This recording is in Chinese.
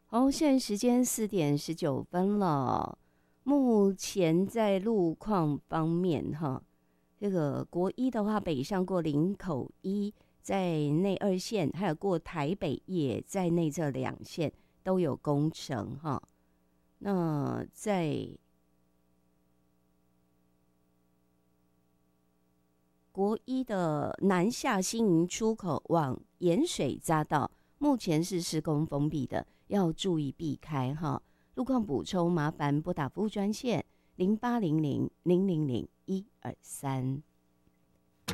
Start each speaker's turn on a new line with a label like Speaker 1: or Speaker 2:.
Speaker 1: 好，现在时间4:19了。目前在路况方面，哈，这个国一的话，北上过林口一，在内二线，还有过台北也在内这2线都有工程哈。那在国一的南下新营出口往盐水匝道，目前是施工封闭的，要注意避开哈。路况补充，麻烦拨打服务专线0800-000-123。